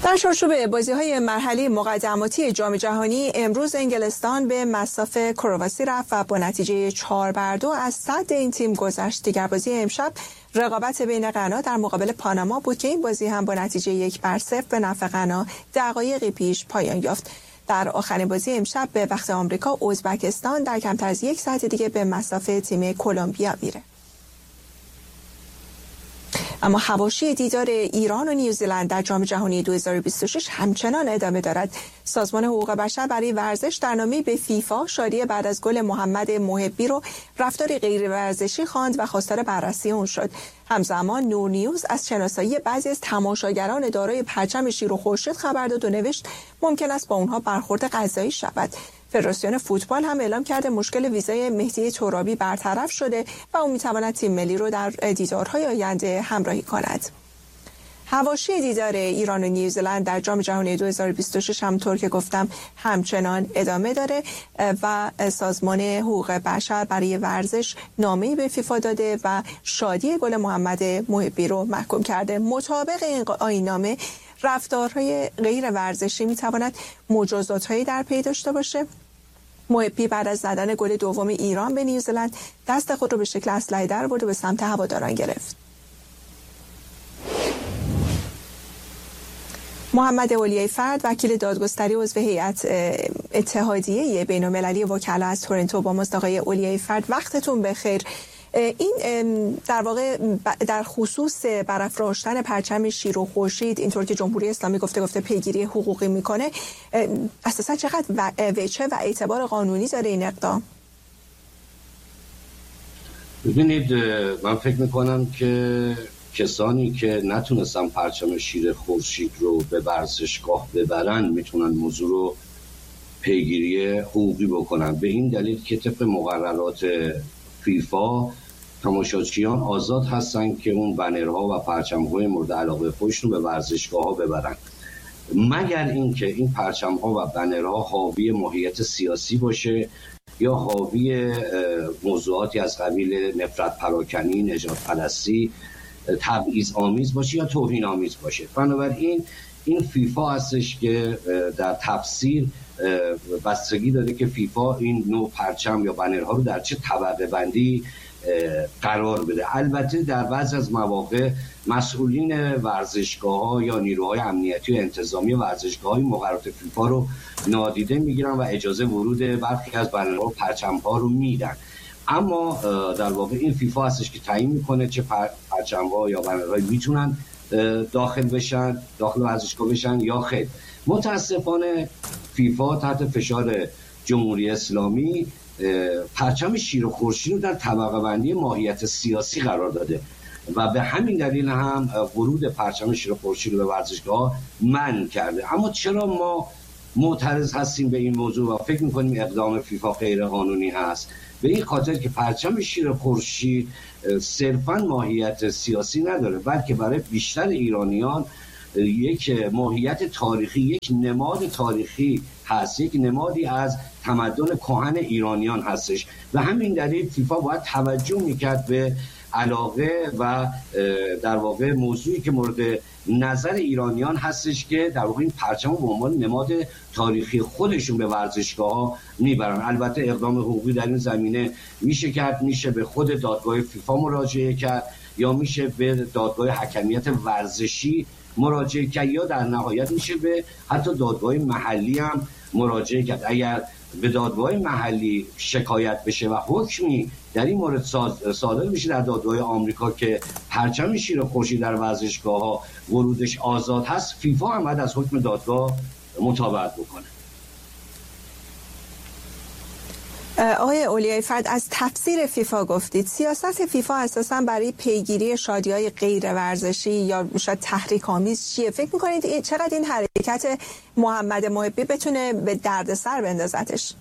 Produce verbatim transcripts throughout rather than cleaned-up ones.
در چارچوب بازی‌های مرحله مقدماتی جام جهانی امروز انگلستان به مصاف کرواسی رفت و با نتیجه چهار بر دو از صد این تیم گذشت. دیگر بازی امشب رقابت بین غنا در مقابل پاناما بود که این بازی هم با نتیجه یک بر صفر به نفع غنا دقایقی پیش پایان یافت. در آخرین بازی امشب به وقت آمریکا ازبکستان در کمتر از یک ساعت دیگه به مصاف تیم کلمبیا میره. اما حواشی دیدار ایران و نیوزیلند در جام جهانی دو هزار و بیست و شش همچنان ادامه دارد. سازمان حقوق بشر برای ورزش در نامه‌ای به فیفا شادی بعد از گل محمد محبی رو رفتاری غیر ورزشی خواند و خواستار بررسی اون شد. همزمان نور نیوز از شناسایی بعضی از تماشاگران دارای پرچم شیر و خورشید خبر داد و نوشت ممکن است با اونها برخورد قضایی شود. فدراسیون فوتبال هم اعلام کرده مشکل ویزای مهدی ترابی برطرف شده و اون میتواند تیم ملی رو در دیدارهای آینده همراهی کند. حواشی دیدار ایران و نیوزیلند در جام جهانی دو هزار و بیست و شش همونطور که گفتم همچنان ادامه داره و سازمان حقوق بشر برای ورزش نامه‌ای به فیفا داده و شادی گل محمد محبی رو محکوم کرده. مطابق این آیین‌نامه رفتارهای غیر ورزشی میتواند مجازات‌هایی در پی داشته باشه. محبی بعد از زدن گل دوم ایران به نیوزیلند دست خود رو به شکل اسلحه در برد و به سمت هواداران گرفت. محمد اولیای فرد وکیل دادگستری عضو هیئت اتحادیه بین‌المللی وکلا از تورنتو با ماست. آقای اولیای فرد وقتتون بخیر. این در واقع در خصوص برافراشتن پرچم شیر و خورشید اینطور که جمهوری اسلامی گفته گفته پیگیری حقوقی میکنه اساسا چقدر وجه و اعتبار قانونی داره این اقدام؟ ببینید من فکر میکنم که کسانی که نتونستن پرچم شیر خورشید رو به ورزشگاه ببرن میتونن موضوع رو پیگیری حقوقی بکنن، به این دلیل که طبق مقررات فیفا تماشاچیان آزاد هستن که اون بنرها و پرچم‌های مورد علاقه خودشون رو به ورزشگاه‌ها ببرن، مگر اینکه این پرچم‌ها و بنرها حاوی ماهیت سیاسی باشه یا حاوی موضوعاتی از قبیل نفرت پراکنی، نژاد پرستی، تبعیض آمیز باشه یا توهین آمیز باشه. بنابراین این فیفا هستش که در تفسیر بستگی داره که فیفا این نوع پرچم یا بنرها رو در چه طبقه بندی قرار بده. البته در بعض از مواقع مسئولین ورزشگاه‌ها یا نیروهای امنیتی و انتظامی ورزشگاه‌های مقررات فیفا رو نادیده میگیرن و اجازه ورود برخی از بنرها و پرچم‌ها رو میدن، اما در واقع این فیفا هستش که تعیین میکنه چه پرچم‌ها یا بنرهایی میتونن داخل بشن، داخل ورزشگاه بشن یا خیر. متاسفانه فیفا تحت فشار جمهوری اسلامی پرچم شیر و خورشید رو در طبقه بندی ماهیت سیاسی قرار داده و به همین دلیل هم ورود پرچم شیر و خورشید رو به ورزشگاه منع کرده. اما چرا ما معترض هستیم به این موضوع و فکر می‌کنیم اقدام فیفا غیر قانونی هست؟ به این خاطر که پرچم شیر خورشید صرفاً ماهیت سیاسی نداره، بلکه برای بیشتر ایرانیان یک ماهیت تاریخی، یک نماد تاریخی هست، یک نمادی از تمدن کهن ایرانیان هستش و همین دلیل فیفا باید توجه میکرد به علاقه و در واقع موضوعی که مورد نظر ایرانیان هستش که در واقع این پرچم به عنوان نماد تاریخی خودشون به ورزشگاه ها میبرن. البته اقدام حقوقی در این زمینه میشه کرد، میشه به خود دادگاه فیفا مراجعه کرد یا میشه به دادگاه حکمیت ورزشی مراجعه کرد یا در نهایت میشه به حتی دادگاه محلی هم مراجعه کرد. اگر به دادگاه محلی شکایت بشه و حکمی در این مورد صادر میشه در دادگاه آمریکا که پرچم شیر خورشید در ورزشگاه‌ها ورودش آزاد هست، فیفا هم باید از حکم دادگاه مطابقت بکنه. آقای اولیای فرد از تفسیر فیفا گفتید. سیاست فیفا اساساً برای پیگیری شادی‌های غیر ورزشی یا شاید تحریک‌آمیز چیه؟ فکر می‌کنید چقدر این حرکت محمد محبی بتونه به دردسر بندازتش؟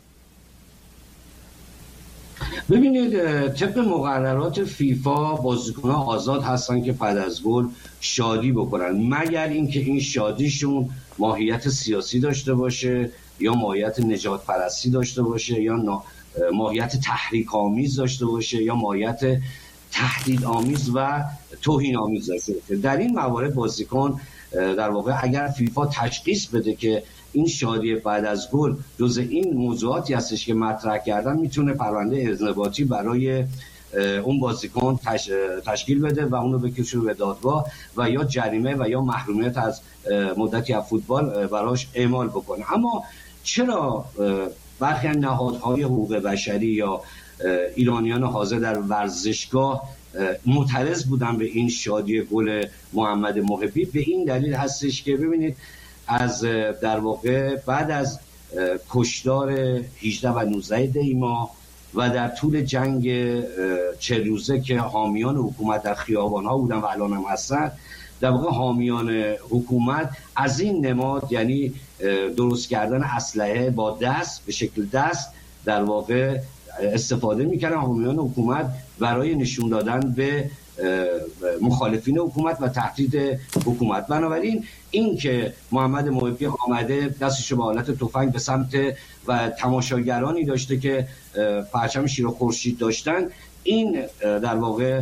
ببینید طبق مقررات فیفا بازیکن‌ها آزاد هستن که بعد از گل شادی بکنن، مگر اینکه این شادیشون ماهیت سیاسی داشته باشه یا ماهیت نجات پرستی داشته باشه یا ماهیت تحریک آمیز داشته باشه یا ماهیت تهدیدآمیز و توهین‌آمیز شده. در این موارد بازیکن در واقع اگر فیفا تشخیص بده که این شادی بعد از گل جز این موضوعاتی هستش که مطرح کردن، میتونه پرونده انضباطی برای اون بازیکن تش... تشکیل بده و اونو بکشه به دادگاه و یا جریمه و یا محرومیت از مدتی از فوتبال براش اعمال بکنه. اما چرا برخی نهادهای حقوق بشری یا ایرانیان حاضر در ورزشگاه معترض بودن به این شادی گل محمد محبی؟ به این دلیل هستش که ببینید از در واقع بعد از کشتار هجده و نوزده دی ماه و در طول جنگ چه روزه که حامیان حکومت در خیابان‌ها بودن و الان هم هستن، در واقع حامیان حکومت از این نماد، یعنی درست کردن اسلحه با دست به شکل دست، در واقع استفاده می‌کردن حامیان حکومت برای نشون دادن به مخالفین حکومت و تهدید حکومت. بنابراین این که محمد محبی آمده دستش به حالت تفنگ به سمت و تماشاگرانی داشته که پرچم شیر و خورشید داشتن، این در واقع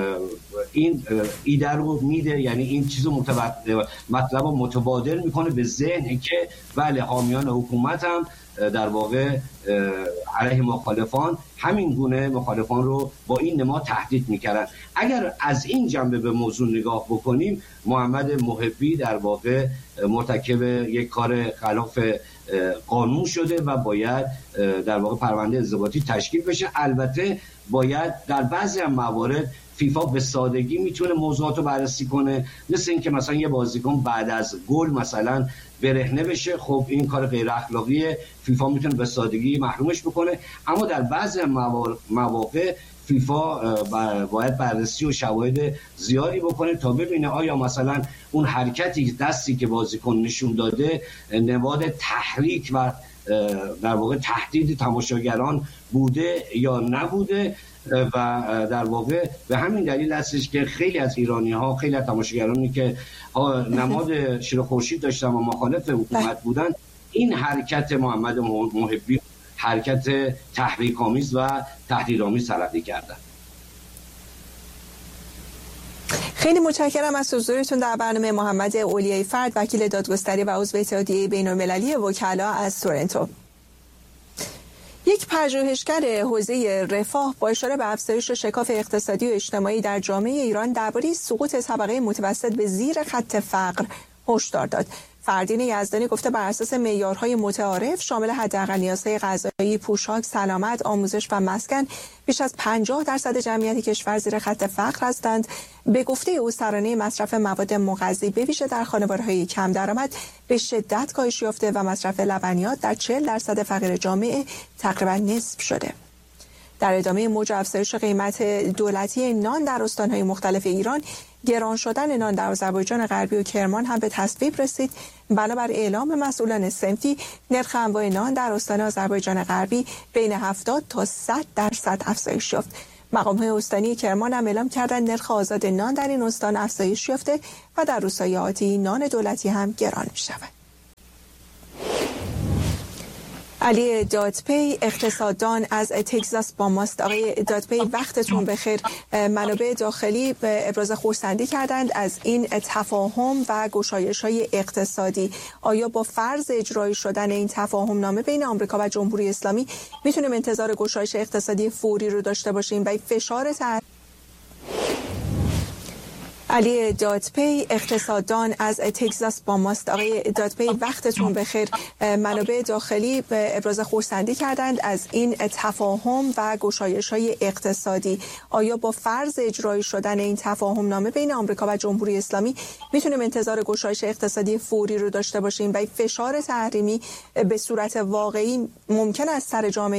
این ایده رو میده، یعنی این چیزو مطلب رو متبادل میکنه به ذهن که بله حامیان حکومت هم در واقع علیه مخالفان همین گونه مخالفان رو با این نماد تهدید میکردن. اگر از این جنبه به موضوع نگاه بکنیم، محمد محبی در واقع مرتکب یک کار خلاف قانون شده و باید در واقع پرونده انضباطی تشکیل بشه. البته باید در بعضی موارد فیفا به سادگی میتونه موضوعات رو بررسی کنه، مثل اینکه مثلا یه بازیکن بعد از گل مثلا برهنه بشه، خب این کار غیر اخلاقیه، فیفا میتونه به سادگی محرومش بکنه. اما در بعضی مواقع فیفا باید بررسی و شواهد زیادی بکنه تا ببینه آیا مثلا اون حرکتی دستی که بازیکن نشون داده نماد تحریک و در واقع تهدید تماشاگران بوده یا نبوده. و در واقع به همین دلیل هستش که خیلی از ایرانی‌ها، خیلی از تماشاگرانی که نماد شیر و خورشید داشتن و مخالف حکومت بودن، این حرکت محمد محبی حرکت تحریک‌آمیز و تهدیدآمیز تلقی کردن. خیلی متشکرم از حضورتون در برنامه. محمد اولیای فرد، وکیل دادگستری و عضو اتحادیه بین‌المللی وکلا از تورنتو. یک پژوهشگر حوزه رفاه با اشاره به افزایش شکاف اقتصادی و اجتماعی در جامعه ایران درباره سقوط طبقه متوسط به زیر خط فقر هشدار داد. فردین یزدانی گفته بر اساس معیارهای متعارف شامل حداقل نیازهای غذایی، پوشاک، سلامت، آموزش و مسکن، بیش از پنجاه درصد جمعیت کشور زیر خط فقر هستند. به گفته او ترانه مصرف مواد مغذی به ویژه در خانواده‌های کم درآمد به شدت کاهش یافته و مصرف لبنیات در چهل درصد فقیر جامعه تقریبا نصف شده. در ادامه موج افزایش قیمت دولتی نان در استان‌های مختلف ایران، گران شدن نان در آذربایجان غربی و کرمان هم به تصویب رسید. بنابر اعلام مسئولان صنفی، نرخ انواع نان در استان آذربایجان غربی بین هفتاد تا صد درصد افزایش یافت. مقام‌های استانی کرمان هم اعلام کردند نرخ آزاد نان در این استان افزایش یافته و در روزهای آتی نان دولتی هم گران می‌شود. علی دادپی، اقتصاددان از تگزاس با ماست. آقای دادپی وقتتون بخیر. منابع داخلی ابراز خرسندی کردند از این تفاهم و گشایش‌های اقتصادی. آیا با فرض اجرایی شدن این تفاهم نامه بین آمریکا و جمهوری اسلامی میتونیم انتظار گشایش اقتصادی فوری رو داشته باشیم و فشار تر... علی دادپی، اقتصاددان از تگزاس با ماست. آقای دادپی وقتتون بخیر. منابع داخلی ابراز خرسندی کردند از این تفاهم و گشایش‌های اقتصادی. آیا با فرض اجرایی شدن این تفاهم نامه بین آمریکا و جمهوری اسلامی میتونیم انتظار گشایش اقتصادی فوری رو داشته باشیم و فشار تحریمی به صورت واقعی ممکن است سر جامعه